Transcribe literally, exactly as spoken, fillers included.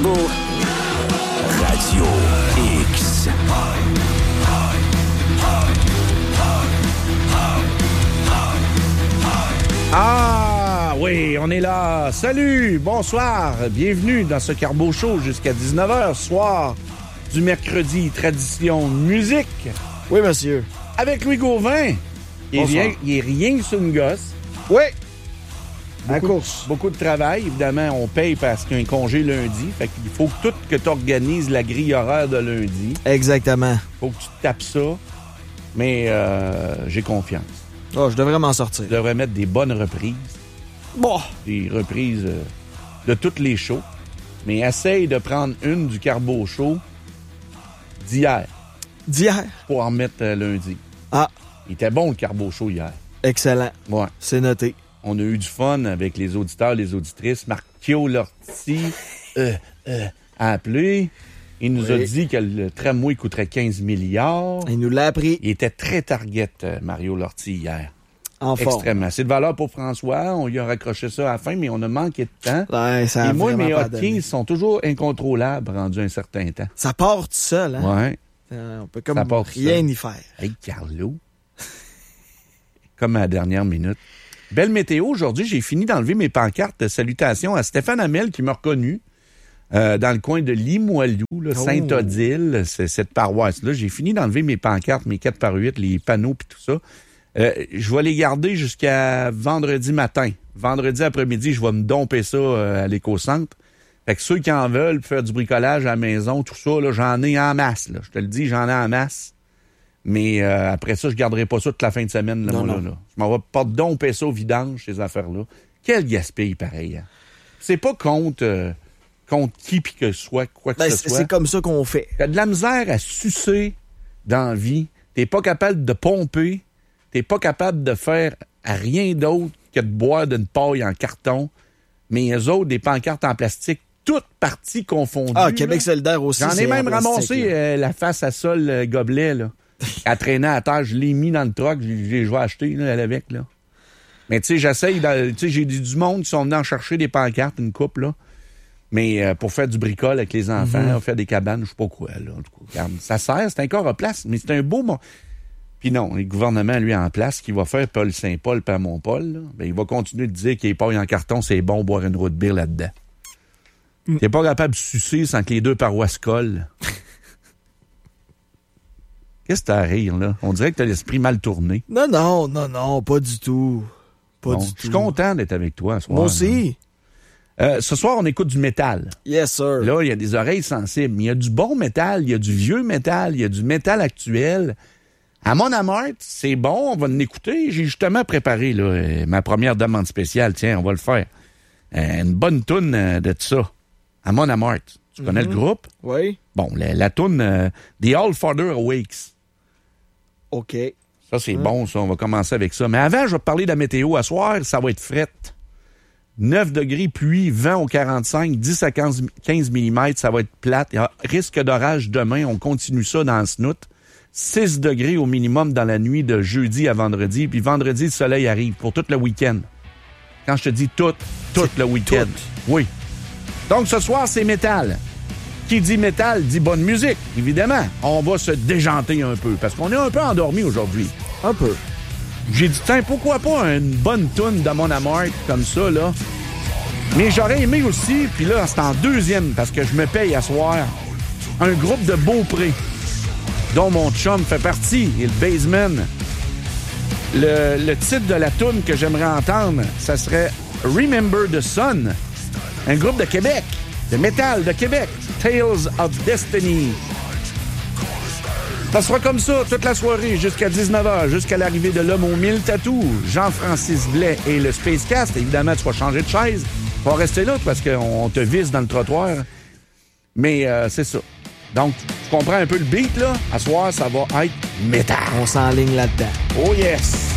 Carbo. Radio X. Ah oui, on est là. Salut, bonsoir, bienvenue dans ce Carbo Show jusqu'à dix-neuf heures, soir du mercredi, tradition musique. Oui, monsieur. Avec Louis Gauvin. Il est, rien, il est rien que sur une gosse. Oui. Beaucoup, à course. Beaucoup de travail. Évidemment, on paye parce qu'il y a un congé lundi. Fait qu'il faut que tout que tu organises la grille horaire de lundi. Exactement. Faut que tu tapes ça. Mais euh, j'ai confiance. Oh, je devrais m'en sortir. Je devrais mettre des bonnes reprises. Bon. Des reprises euh, de toutes les shows. Mais essaye de prendre une du Carbo Show d'hier. D'hier? Pour en remettre euh, lundi. Ah. Il était bon, le Carbo Show, hier. Excellent. Ouais. C'est noté. On a eu du fun avec les auditeurs, les auditrices. Marcio Lortie euh, euh, a appelé. Il nous oui. a dit que le tramway coûterait quinze milliards. Il nous l'a appris. Il était très target, euh, Mario Lortie, hier. En forme. Extrêmement. C'est de valeur pour François. On lui a raccroché ça à la fin, mais on a manqué de temps. Ouais, ça a Et moi, mes hotkeys hotkeys sont toujours incontrôlables rendus un certain temps. Ça part tout seul, hein? Ouais. Euh, on peut comme rien y faire. Hey, Carlo. Comme à la dernière minute. Belle météo aujourd'hui. J'ai fini d'enlever mes pancartes. Salutations à Stéphane Hamel qui m'a reconnu euh, dans le coin de Limoilou, là, oh. Saint-Odile, c'est cette paroisse-là. J'ai fini d'enlever mes pancartes, mes quatre par huit, les panneaux puis tout ça. Euh, je vais les garder jusqu'à vendredi matin. Vendredi après-midi, je vais me domper ça euh, à l'éco-centre. Fait que ceux qui en veulent faire du bricolage à la maison, tout ça, là, j'en ai en masse. Là. Je te le dis, j'en ai en masse. Mais euh, après ça, je garderai pas ça toute la fin de semaine. Là, non, moi, non. Là, là. Je m'en vais pas domper ça au vidange, ces affaires-là. Quel gaspille, pareil. Hein? C'est pas contre, euh, contre qui pis que soit, quoi que ben, ce c'est, soit. C'est comme ça qu'on fait. T'as de la misère à sucer dans la vie. T'es pas capable de pomper. T'es pas capable de faire rien d'autre que de boire d'une paille en carton. Mais eux autres, des pancartes en plastique, toutes parties confondues. Ah, Québec solidaire aussi. J'en ai même ramassé euh, la face à sol euh, gobelet, là. Elle traînait à terre, je l'ai mis dans le truck, je, je, je vais acheter, là, elle avec, là. Mais tu sais, j'essaye, tu sais, j'ai du monde qui sont venus en chercher des pancartes, une couple, là. Mais euh, pour faire du bricole avec les enfants, mm-hmm. faire des cabanes, je sais pas quoi, là. En tout cas, regarde, ça sert, c'est encore en place, mais c'est un beau... Mon... Puis non, le gouvernement, lui, en place, qu'il va faire Paul Saint-Paul, pas Mont-Paul, là, ben, il va continuer de dire qu'il est pas en carton, c'est bon boire une roue de bière là-dedans. Mm. T'es pas capable de sucer sans que les deux paroisses collent. Qu'est-ce que t'as à rire, là? On dirait que t'as l'esprit mal tourné. Non, non, non, non, pas du tout. Pas bon, du tout. Je suis content d'être avec toi ce soir. Moi aussi. Euh, ce soir, on écoute du métal. Yes, sir. Là, il y a des oreilles sensibles. Il y a du bon métal, il y a du vieux métal, il y a du métal actuel. À Mon Amour, c'est bon, on va l'écouter. J'ai justement préparé là, euh, ma première demande spéciale. Tiens, on va le faire. Euh, une bonne toune euh, de ça. À Mon Amour. Tu mm-hmm. connais le groupe? Oui. Bon, la, la toune euh, The All Father Awakes. OK. Ça, c'est hum. bon, ça. On va commencer avec ça. Mais avant, je vais te parler de la météo. À soir, ça va être frette. neuf degrés, pluie, vent au quarante-cinq, dix à quinze millimètres, ça va être plate. Il y a risque d'orage demain. On continue ça dans le snoot. six degrés au minimum dans la nuit de jeudi à vendredi. Puis vendredi, le soleil arrive pour tout le week-end. Quand je te dis tout, tout c'est le week-end. Tout. Oui. Donc, ce soir, c'est métal. Qui dit métal dit bonne musique, évidemment. On va se déjanter un peu, parce qu'on est un peu endormi aujourd'hui. Un peu. J'ai dit, tiens, pourquoi pas une bonne toune de Mon Amour comme ça, là? Mais j'aurais aimé aussi, puis là, c'est en deuxième, parce que je me paye à soir, un groupe de Beaupré, dont mon chum fait partie, et le Baseman. Le, le titre de la toune que j'aimerais entendre, ça serait Remember the Sun, un groupe de Québec. De métal de Québec, Tales of Destiny. Ça sera comme ça toute la soirée jusqu'à dix-neuf heures, jusqu'à l'arrivée de l'homme aux mille tatous, Jean-Francis Blais et le Spacecast. Évidemment, tu vas changer de chaise. Tu vas rester là parce qu'on te visse dans le trottoir. Mais euh, c'est ça. Donc, tu comprends un peu le beat, là? À soir, ça va être métal. On s'enligne là-dedans. Oh yes!